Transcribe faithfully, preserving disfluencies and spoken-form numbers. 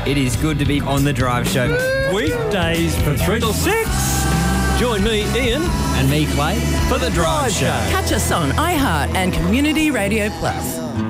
It is good to be on The Drive Show. Weekdays from three till six. Join me, Ian. And me, Clay, for The Drive Show. Catch us on iHeart and Community Radio Plus.